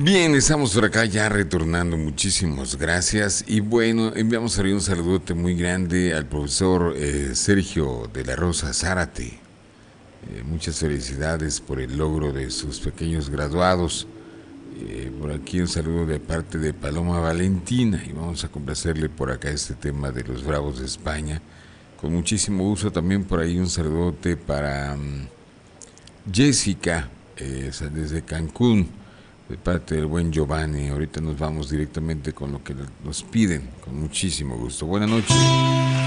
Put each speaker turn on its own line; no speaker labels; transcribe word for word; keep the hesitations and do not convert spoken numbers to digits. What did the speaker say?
Bien, estamos por acá ya retornando, muchísimas gracias. Y bueno, enviamos ahí un saludote muy grande al profesor eh, Sergio de la Rosa Zárate. Eh, muchas felicidades por el logro de sus pequeños graduados. Eh, por aquí un saludo de parte de Paloma Valentina y vamos a complacerle por acá este tema de los Bravos de España. Con muchísimo gusto también por ahí un saludote para um, Jessica, eh, desde Cancún, de parte del buen Giovanni. Ahorita nos vamos directamente con lo que nos piden, con muchísimo gusto. Buenas noches.